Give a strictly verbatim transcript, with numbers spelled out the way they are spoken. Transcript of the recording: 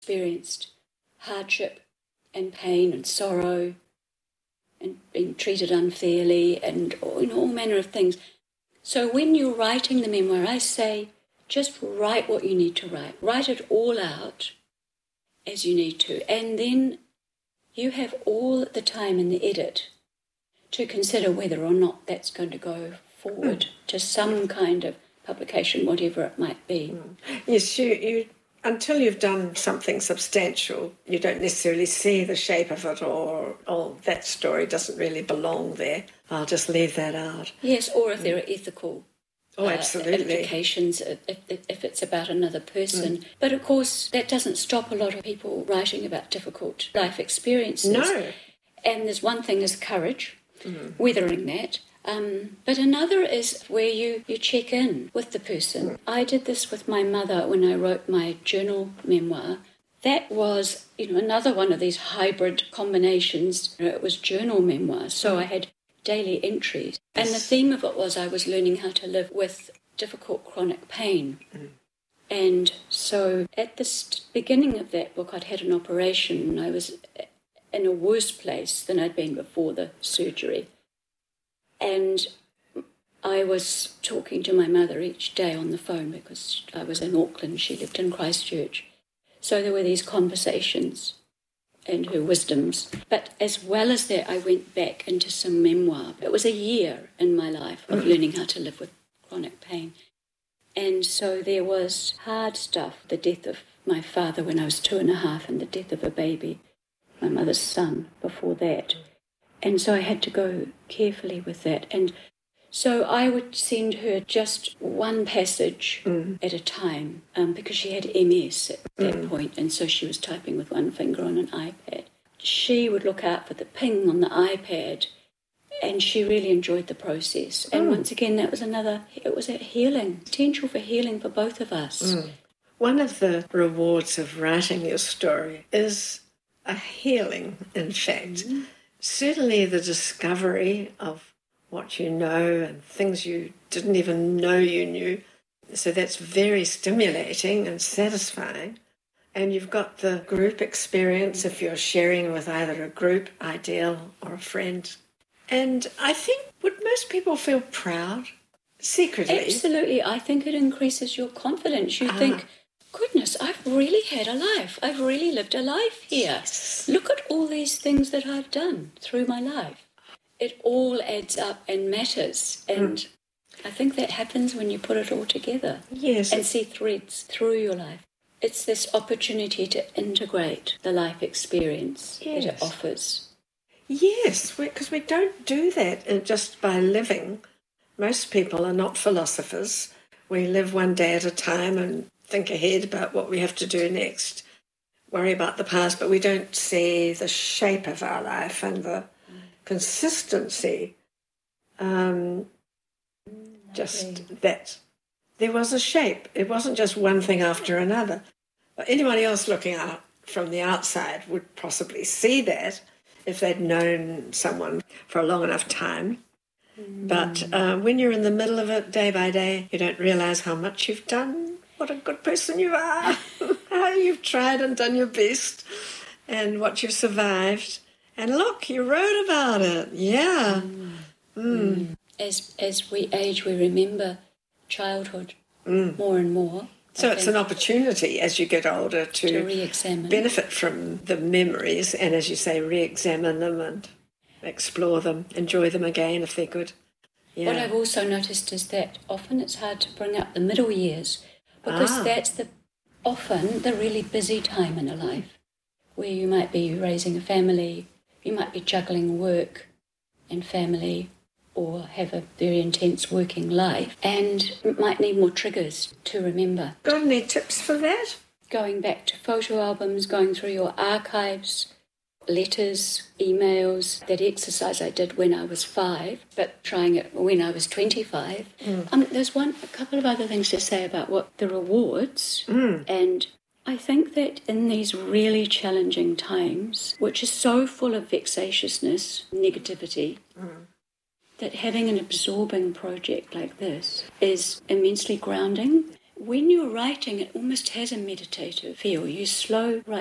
experienced hardship and pain and sorrow and being treated unfairly and you know, all manner of things. So when you're writing the memoir, I say just write what you need to write. Write it all out as you need to. And then you have all the time in the edit to consider whether or not that's going to go forward mm. to some kind of publication, whatever it might be. Mm. Yes, you, you until you've done something substantial, you don't necessarily see the shape of it, or, oh, that story doesn't really belong there. I'll just leave that out. Yes, or if there are ethical oh, absolutely. Uh, implications, if, if, if it's about another person. Mm. But, of course, that doesn't stop a lot of people writing about difficult life experiences. No. And there's one thing is courage, mm. weathering that. Um, but another is where you, you check in with the person. I did this with my mother when I wrote my journal memoir. That was, you know, another one of these hybrid combinations. You know, it was journal memoir, so I had daily entries. And the theme of it was I was learning how to live with difficult chronic pain. Mm. And so at the st- beginning of that book, I'd had an operation and I was in a worse place than I'd been before the surgery. And I was talking to my mother each day on the phone because I was in Auckland, she lived in Christchurch. So there were these conversations and her wisdoms. But as well as that, I went back into some memoir. It was a year in my life of learning how to live with chronic pain. And so there was hard stuff, the death of my father when I was two and a half and the death of a baby, my mother's son, before that. And so I had to go carefully with that. And so I would send her just one passage mm. at a time um, because she had M S at that mm. point, and so she was typing with one finger on an iPad. She would look out for the ping on the iPad, and she really enjoyed the process. And mm. once again, that was another, it was a healing, potential for healing for both of us. Mm. One of the rewards of writing your story is a healing, in fact. Mm. Certainly the discovery of what you know and things you didn't even know you knew. So that's very stimulating and satisfying. And you've got the group experience if you're sharing with either a group, ideal, or a friend. And I think, would most people feel proud secretly? Absolutely. I think it increases your confidence. You ah. think, goodness, I've really had a life. I've really lived a life here. Yes. Look at all these things that I've done through my life. It all adds up and matters. And mm. I think that happens when you put it all together. Yes. And see threads through your life. It's this opportunity to integrate the life experience yes. that it offers. Yes, because we, we don't do that just by living. Most people are not philosophers. We live one day at a time and think ahead about what we have to do next, worry about the past, but we don't see the shape of our life and the mm. consistency. Um, just okay. that there was a shape. It wasn't just one thing after another. But anybody else looking out from the outside would possibly see that if they'd known someone for a long enough time. Mm. But uh, when you're in the middle of it day by day, you don't realise how much you've done. What a good person you are. How you've tried and done your best and what you've survived. And look, you wrote about it. Yeah. Mm. Mm. As as we age, we remember childhood mm. more and more. So I it's an opportunity as you get older to, to re-examine. benefit from the memories and, as you say, re-examine them and explore them, enjoy them again if they're good. Yeah. What I've also noticed is that often it's hard to bring up the middle years because ah. that's the often the really busy time in a life where you might be raising a family, you might be juggling work and family or have a very intense working life and might need more triggers to remember. Got any tips for that? Going back to photo albums, going through your archives, letters, emails, that exercise I did when I was five, but trying it when I was twenty-five. Mm. Um, there's one, a couple of other things to say about what the rewards, mm. and I think that in these really challenging times, which is so full of vexatiousness, negativity, mm. that having an absorbing project like this is immensely grounding. when you're writing, it almost has a meditative feel. You slow right